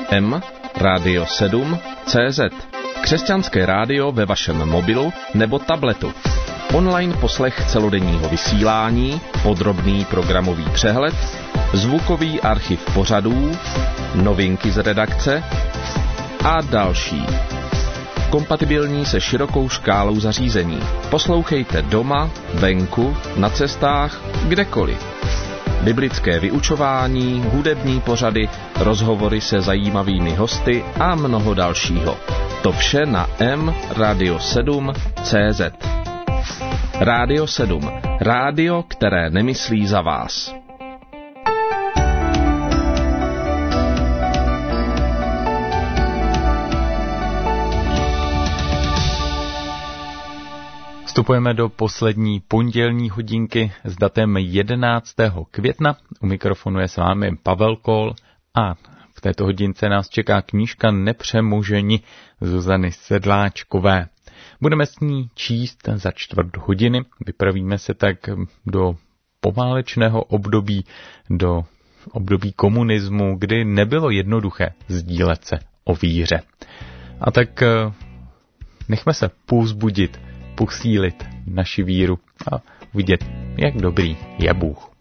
Radio 7 CZ. Křesťanské rádio ve vašem mobilu nebo tabletu. Online poslech celodenního vysílání, podrobný programový přehled, zvukový archiv pořadů, novinky z redakce a další. Kompatibilní se širokou škálou zařízení. Poslouchejte doma, venku, na cestách, kdekoliv. Biblické vyučování, hudební pořady, rozhovory se zajímavými hosty a mnoho dalšího. To vše na Radio 7 CZ. Radio 7. Rádio, které nemyslí za vás. Vstupujeme do poslední pondělní hodinky s datem 11. května. U mikrofonu je s vámi Pavel Kol a v této hodince nás čeká knížka Nepřemoženi Zuzany Sedláčkové. Budeme s ní číst za 1/4 hodiny. Vypravíme se tak do poválečného období, do období komunismu, kdy nebylo jednoduché sdílet se o víře. A tak nechme se povzbudit, posílit naši víru a vidět, jak dobrý je Bůh.